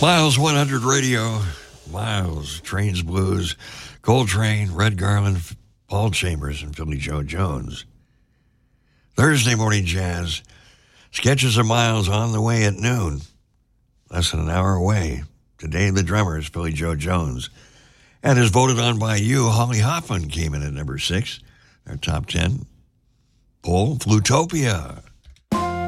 Miles 100 Radio, Miles, Trains Blues, Coltrane, Red Garland, Paul Chambers, and Philly Joe Jones. Thursday morning jazz, Sketches of Miles on the way at noon, less than an hour away. Today the drummers, Philly Joe Jones. And as voted on by you, Holly Hoffman came in at number 6, our top 10. Paul Flutopia.